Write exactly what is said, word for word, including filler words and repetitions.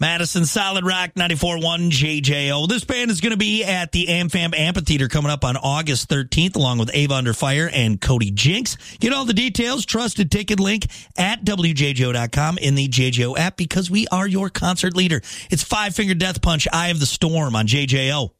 Madison Solid Rock ninety-four point one J J O. This band is going to be at the AmFam Amphitheater coming up on August thirteenth, along with Ava Under Fire and Cody Jinks. Get all the details, trusted ticket link at W J J O dot com in the J J O app, because we are your concert leader. It's Five Finger Death Punch, Eye of the Storm on J J O.